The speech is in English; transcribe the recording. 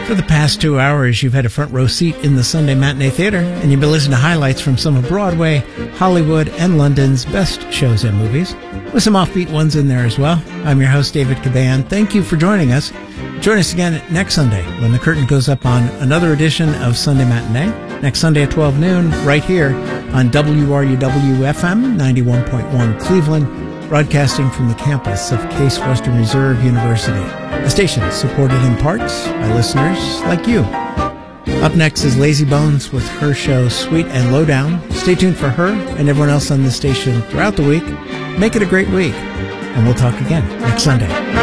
For the past 2 hours, you've had a front row seat in the Sunday Matinee Theater, and you've been listening to highlights from some of Broadway, Hollywood, and London's best shows and movies, with some offbeat ones in there as well. I'm your host, David Caban. Thank you for joining us. Join us again next Sunday when the curtain goes up on another edition of Sunday Matinee. Next Sunday at 12 noon, right here on WRUW-FM 91.1 Cleveland, broadcasting from the campus of Case Western Reserve University. A station supported in parts by listeners like you. Up next is Lazy Bones with her show Sweet and Lowdown. Stay tuned for her and everyone else on the station throughout the week. Make it a great week, and we'll talk again next Sunday.